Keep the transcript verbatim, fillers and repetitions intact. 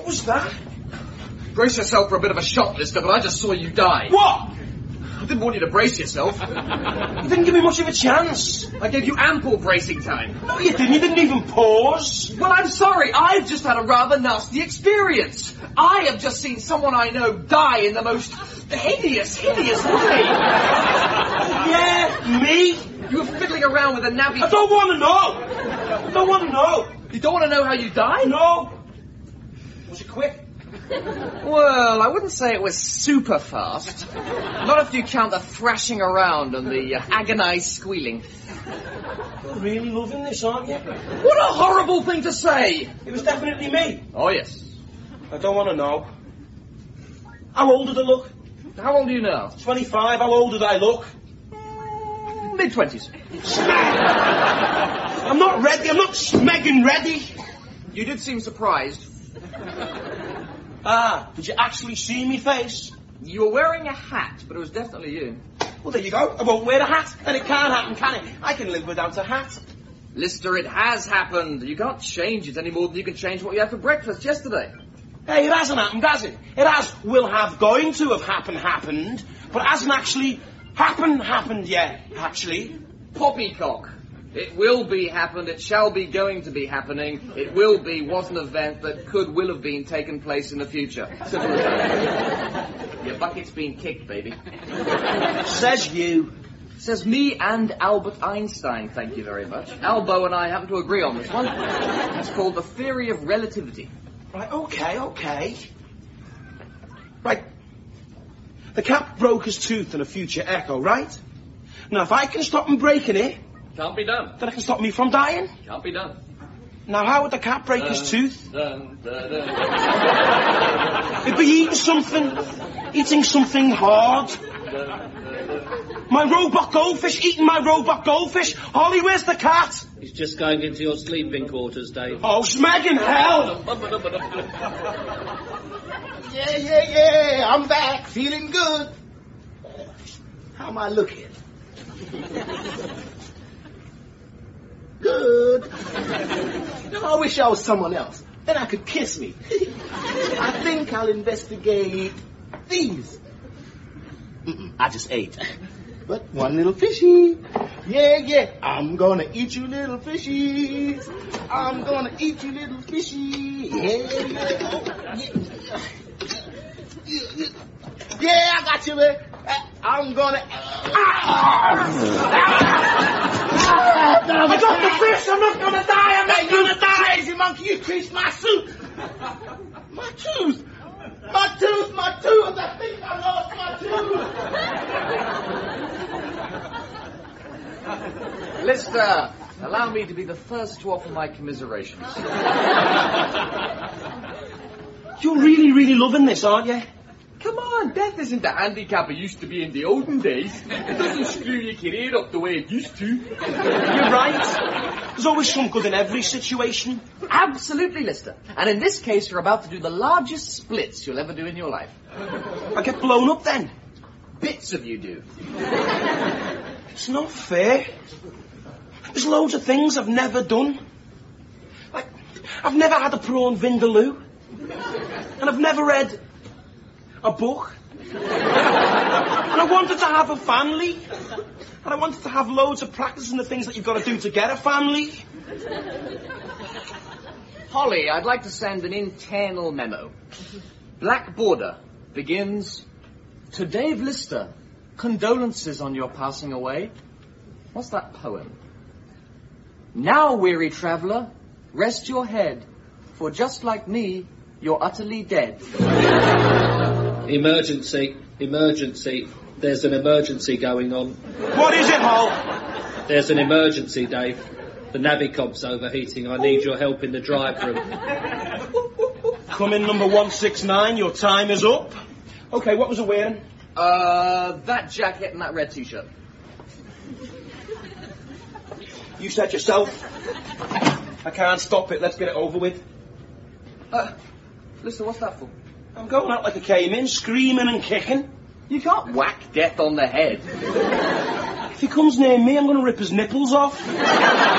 was that? Brace yourself for a bit of a shock, Lister, but I just saw you die. What? I didn't want you to brace yourself. You didn't give me much of a chance. I gave you ample bracing time. No, you didn't. You didn't even pause. Well, I'm sorry. I've just had a rather nasty experience. I have just seen someone I know die in the most hideous, hideous way. Yeah, me? You were fiddling around with a navvy... I don't want to know. I don't want to know. You don't want to know how you died? No. Was it quick? Well, I wouldn't say it was super fast. Not if you count the thrashing around and the uh, agonised squealing. You're really loving this, aren't you? What a horrible thing to say! It was definitely me. Oh, yes. I don't want to know. How old did I look? How old are you now? twenty-five. How old did I look? Mid-twenties. I'm not ready. I'm not smegging ready. You did seem surprised. Ah, did you actually see me face? You were wearing a hat, but it was definitely you. Well, there you go. I won't wear a hat. Then it can't happen, can it? I can live without a hat. Lister, it has happened. You can't change it any more than you can change what you had for breakfast yesterday. Hey, it hasn't happened, has it? It has, will have, going to have happened, happened, but it hasn't actually happened, happened yet, actually. Poppycock. It will be happened, it shall be going to be happening, it will be, was an event that could, will have been taken place in the future. Simple as that. Your bucket's been kicked, baby. Says you. Says me and Albert Einstein, thank you very much. Albo and I happen to agree on this one. It's called the theory of relativity. Right, okay, okay. Right. The cat broke his tooth in a future echo, right? Now, if I can stop him breaking it... Can't be done. Then it can stop me from dying? Can't be done. Now, how would the cat break dun, his tooth? Dun, dun, dun. It'd be eating something. Eating something hard. Dun, dun, dun. My robot goldfish eating my robot goldfish. Holly, where's the cat? He's just going into your sleeping quarters, Dave. Oh, smagging hell! Yeah, yeah, yeah, I'm back, feeling good. How am I looking? Good. I wish I was someone else. Then I could kiss me. I think I'll investigate these. Mm-mm, I just ate. But one little fishy. Yeah, yeah. I'm gonna eat you little fishies. I'm gonna eat you little fishy. Yeah, yeah. Yeah, yeah, I got you, man. I'm gonna... I got the fish! I'm not gonna die! I'm not gonna die! Crazy monkey, you creased my suit! My tooth! My tooth! My tooth! I think I lost my tooth! Lister, allow me to be the first to offer my commiserations. You're really, really loving this, aren't you? Come on, death isn't the handicap it used to be in the olden days. It doesn't screw your career up the way it used to. You're right. There's always some good in every situation. Absolutely, Lister. And in this case, you're about to do the largest splits you'll ever do in your life. I get blown up then. Bits of you do. It's not fair. There's loads of things I've never done. Like, I've never had a prawn vindaloo. And I've never read a book. And I wanted to have a family. And I wanted to have loads of practice in the things that you've got to do to get a family. Holly, I'd like to send an internal memo. Black Border begins... To Dave Lister, condolences on your passing away. What's that poem? Now, weary traveller, rest your head, for just like me, you're utterly dead. Emergency, emergency. There's an emergency going on. What is it, Hol? There's an emergency, Dave. The Navicob's overheating. I need your help in the drive room. Come in, number one six nine. Your time is up. Okay, what was I wearing? Uh, that jacket and that red t-shirt. You said yourself. I can't stop it. Let's get it over with. Uh, listen, what's that for? I'm going out like I came in, screaming and kicking. You can't whack death on the head. If he comes near me, I'm going to rip his nipples off.